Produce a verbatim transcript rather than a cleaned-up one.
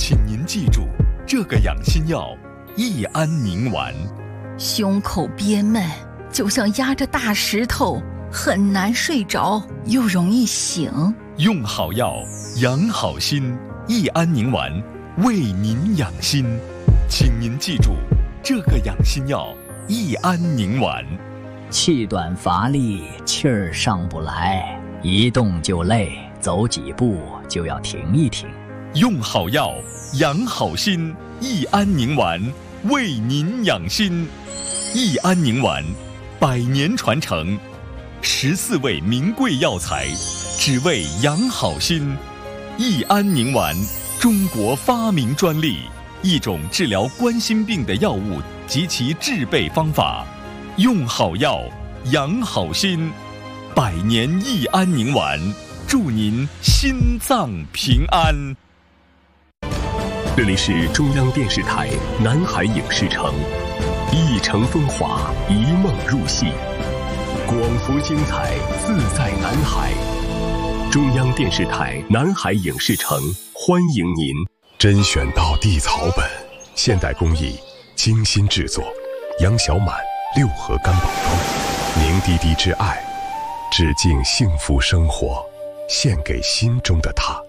请您记住这个养心药益安宁丸。 胸口憋闷，就像压着大石头，很难睡着，又容易醒。 用好药，养好心，益安宁丸为您养心。请您记住这个养心药益安宁丸。 气短乏力，气儿上不来，一动就累，走几步就要停一停。 用好药，养好心，益安宁丸为您养心。益安宁丸，百年传承，十四味名贵药材，只为养好心。益安宁丸，中国发明专利，一种治疗冠心病的药物及其制备方法。用好药，养好心，百年益安宁丸，祝您心脏平安。 这里是中央电视台南海影视城，一城风华，一梦入戏，广福精彩，自在南海。中央电视台南海影视城欢迎您。 甄选到地草本，现代工艺，精心制作。杨小满六合干宝汤，凝滴滴之爱，致敬幸福生活，献给心中的他。